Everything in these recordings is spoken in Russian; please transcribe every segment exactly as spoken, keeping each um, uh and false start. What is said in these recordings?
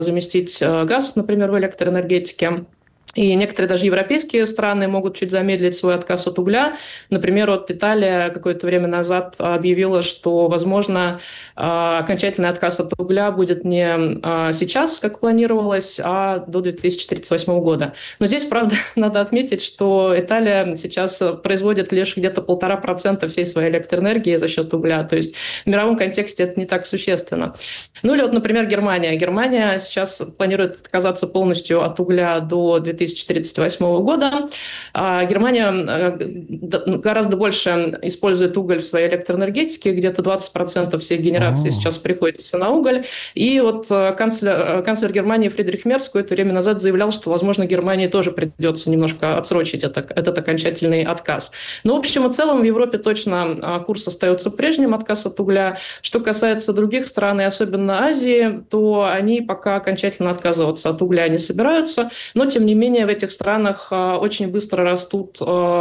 заместить газ, например, в электроэнергетике. И некоторые даже европейские страны могут чуть замедлить свой отказ от угля. Например, вот Италия какое-то время назад объявила, что, возможно, окончательный отказ от угля будет не сейчас, как планировалось, а до две тысячи тридцать восьмого года. Но здесь, правда, надо отметить, что Италия сейчас производит лишь где-то полтора процента всей своей электроэнергии за счет угля. То есть в мировом контексте это не так существенно. Ну или вот, например, Германия. Германия сейчас планирует отказаться полностью от угля до две тысячи тридцать восьмого года. Германия гораздо больше использует уголь в своей электроэнергетике, где-то двадцать процентов всей генерации oh. сейчас приходится на уголь. И вот канцлер, канцлер Германии Фридрих Мерц какое-то время назад заявлял, что, возможно, Германии тоже придется немножко отсрочить это, этот окончательный отказ. Но, в общем и целом, в Европе точно курс остается прежним, отказ от угля. Что касается других стран, и особенно Азии, то они пока окончательно отказываться от угля не собираются, но, тем не менее, в этих странах очень быстро растут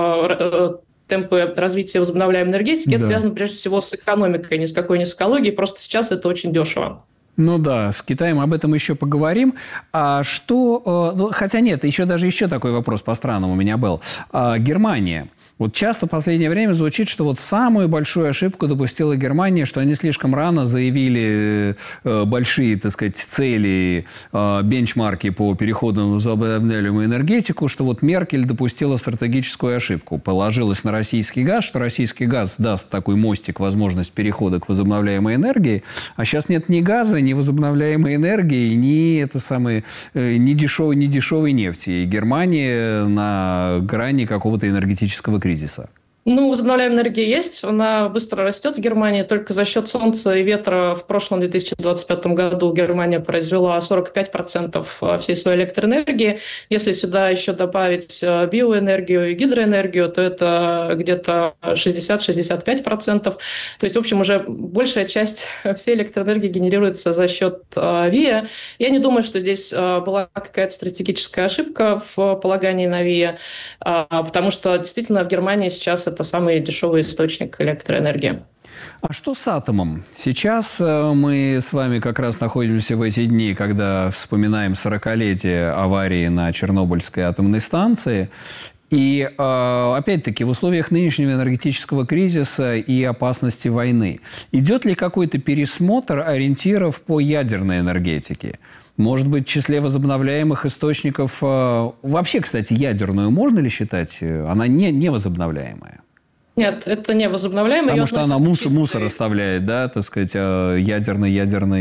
темпы развития возобновляемой энергетики. Да. Это связано прежде всего с экономикой, ни с какой не с экологией. Просто сейчас это очень дешево. Ну да, с Китаем об этом еще поговорим. А что... Ну, хотя нет, еще даже еще такой вопрос по странам у меня был. А, Германия. Вот часто в последнее время звучит, что вот самую большую ошибку допустила Германия, что они слишком рано заявили э, большие, так сказать, цели, э, бенчмарки по переходу на возобновляемую энергетику, что вот Меркель допустила стратегическую ошибку. Положилась на российский газ, что российский газ даст такой мостик, возможность перехода к возобновляемой энергии, а сейчас нет ни газа, ни возобновляемой энергии, ни, это самое, э, ни, дешевой, ни дешевой нефти. И Германия на грани какого-то энергетического кризиса. кризиса? Ну, возобновляемая энергия есть, она быстро растет в Германии. Только за счет солнца и ветра в прошлом две тысячи двадцать пятом году Германия произвела сорок пять процентов всей своей электроэнергии. Если сюда еще добавить биоэнергию и гидроэнергию, то это где-то шестьдесят-шестьдесят пять процентов. То есть, в общем, уже большая часть всей электроэнергии генерируется за счет ВИА. Я не думаю, что здесь была какая-то стратегическая ошибка в полагании на ВИА, потому что действительно в Германии сейчас это самый дешевый источник электроэнергии. А что с атомом? Сейчас мы с вами как раз находимся в эти дни, когда вспоминаем сорокалетие аварии на Чернобыльской атомной станции. И, опять-таки, в условиях нынешнего энергетического кризиса и опасности войны, идет ли какой-то пересмотр ориентиров по ядерной энергетике? Может быть, в числе возобновляемых источников... Вообще, кстати, ядерную можно ли считать? Она не, невозобновляемая? Нет, это не возобновляемая. Потому что она мусор, чистой... мусор оставляет, да, так сказать, ядерный,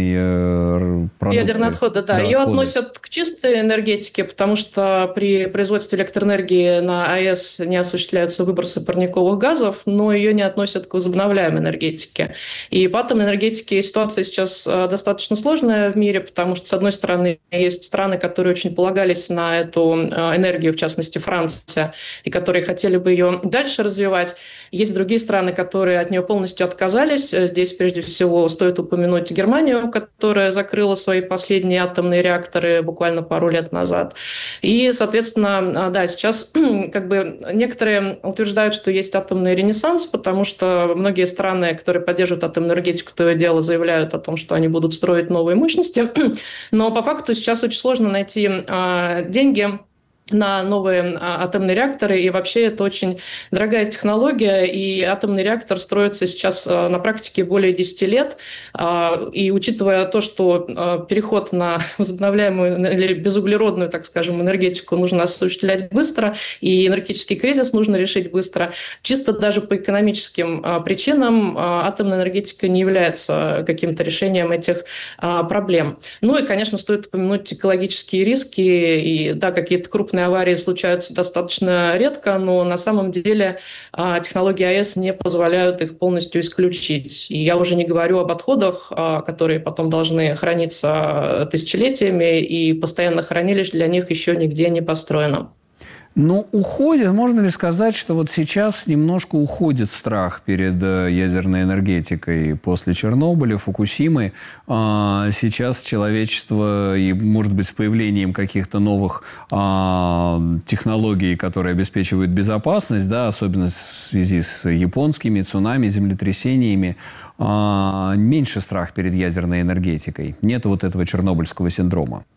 ядерный продукт. Ядерные отходы, да. да Ее отходы. Относят к чистой энергетике, потому что при производстве электроэнергии на АЭС не осуществляются выбросы парниковых газов, но ее не относят к возобновляемой энергетике. И по атомной энергетике ситуация сейчас достаточно сложная в мире, потому что, с одной стороны, есть страны, которые очень полагались на эту энергию, в частности, Франция, и которые хотели бы ее дальше развивать. Есть другие страны, которые от нее полностью отказались. Здесь, прежде всего, стоит упомянуть Германию, которая закрыла свои последние атомные реакторы буквально пару лет назад. И, соответственно, да, сейчас как бы некоторые утверждают, что есть атомный ренессанс, потому что многие страны, которые поддерживают атомную энергетику, то и дело заявляют о том, что они будут строить новые мощности. Но по факту сейчас очень сложно найти а, деньги на новые атомные реакторы, и вообще это очень дорогая технология, и атомный реактор строится сейчас на практике более десяти лет, и учитывая то, что переход на возобновляемую или безуглеродную, так скажем, энергетику нужно осуществлять быстро, и энергетический кризис нужно решить быстро, чисто даже по экономическим причинам атомная энергетика не является каким-то решением этих проблем. Ну и, конечно, стоит упомянуть экологические риски, и да, какие-то крупные аварии случаются достаточно редко, но на самом деле технологии АЭС не позволяют их полностью исключить. И я уже не говорю об отходах, которые потом должны храниться тысячелетиями, и постоянно хранилищ для них еще нигде не построено. Но уходит, можно ли сказать, что вот сейчас немножко уходит страх перед ядерной энергетикой после Чернобыля, Фукусимы? Сейчас человечество, и, может быть, с появлением каких-то новых технологий, которые обеспечивают безопасность, да, особенно в связи с японскими цунами, землетрясениями, меньше страх перед ядерной энергетикой? Нет вот этого чернобыльского синдрома?